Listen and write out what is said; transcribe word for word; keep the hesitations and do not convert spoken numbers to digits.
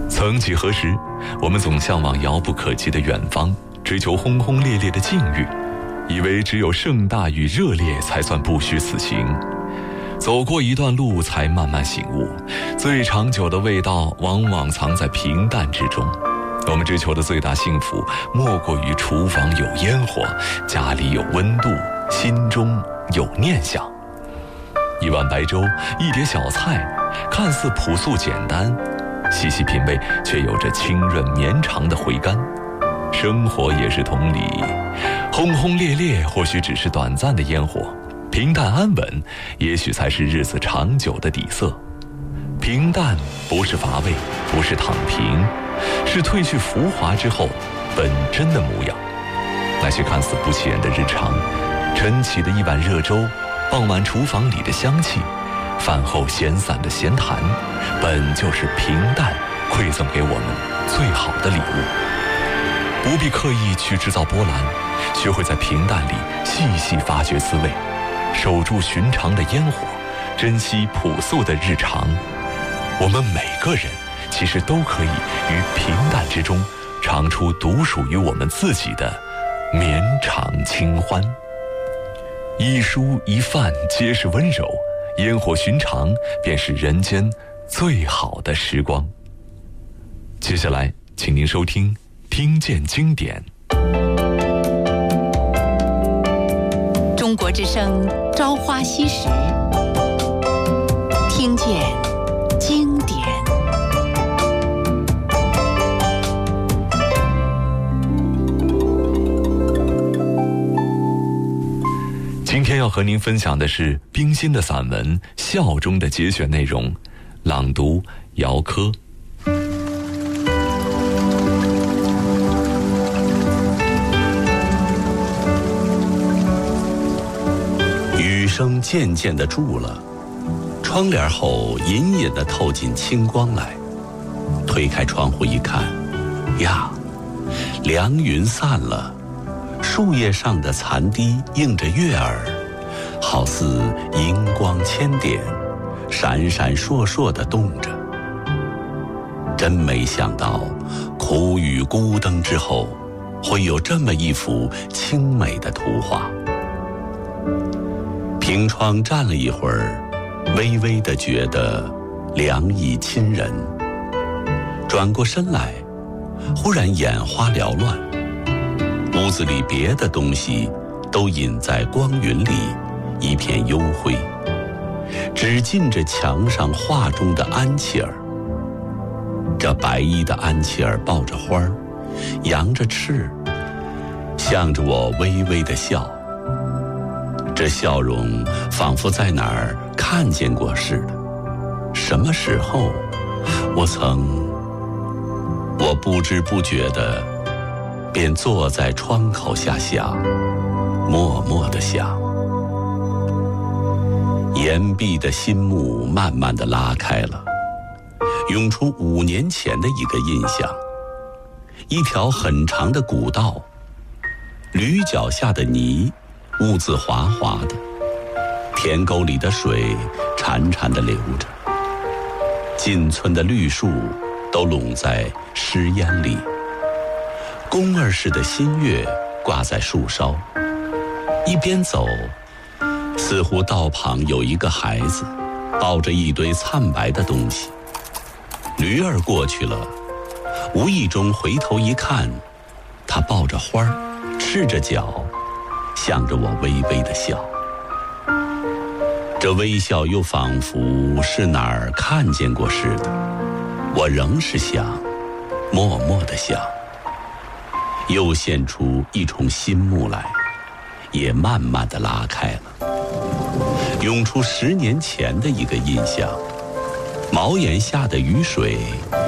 曾几何时，我们总向往遥不可及的远方，追求轰轰烈烈的境遇，以为只有盛大与热烈才算不虚此行。走过一段路，才慢慢醒悟，最长久的味道往往藏在平淡之中。我们追求的最大幸福，莫过于厨房有烟火，家里有温度，心中有念想。一碗白粥，一碟小菜，看似朴素简单，细细品味却有着清润绵长的回甘。生活也是同理，轰轰烈烈或许只是短暂的烟火，平淡安稳也许才是日子长久的底色。平淡不是乏味，不是躺平，是褪去浮华之后本真的模样。那些看似不起眼的日常，晨起的一碗热粥，傍晚厨房里的香气，饭后闲散的闲谈，本就是平淡馈赠给我们最好的礼物。不必刻意去制造波澜，学会在平淡里细细发掘滋味，守住寻常的烟火，珍惜朴素的日常。我们每个人其实都可以于平淡之中尝出独属于我们自己的绵长清欢。一蔬一饭皆是温柔，烟火寻常便是人间最好的时光。接下来请您收听听见经典。 中国之声朝花夕拾，听见经典。 今天要和您分享的是冰心的散文《笑》中的节选内容，朗读姚科。 雨声渐渐地住了，窗帘后隐隐地透进清光来。推开窗户一看，呀，凉云散了，树叶上的残滴映着月儿，好似银光千点，闪闪烁烁地动着。真没想到，苦雨孤灯之后，会有这么一幅清美的图画。凭窗站了一会儿，微微地觉得凉意侵人。转过身来，忽然眼花缭乱，屋子里别的东西都隐在光云里，一片幽灰，只近着墙上画中的安琪儿。这白衣的安琪儿抱着花儿，扬着翅，向着我微微地笑。这笑容仿佛在哪儿看见过似的。什么时候我曾……我不知不觉地便坐在窗口下想，默默地想。岩壁的心幕慢慢地拉开了，涌出五年前的一个印象。一条很长的古道，驴脚下的泥兀自滑滑的，田沟里的水潺潺地流着，近村的绿树都拢在湿烟里，宫儿似的新月挂在树梢。一边走，似乎道旁有一个孩子抱着一堆灿白的东西。驴儿过去了，无意中回头一看，他抱着花儿，赤着脚，向着我微微地笑。这微笑又仿佛是哪儿看见过似的。我仍是想，默默地想。又现出一重新幕来，也慢慢地拉开了，涌出十年前的一个印象。茅檐下的雨水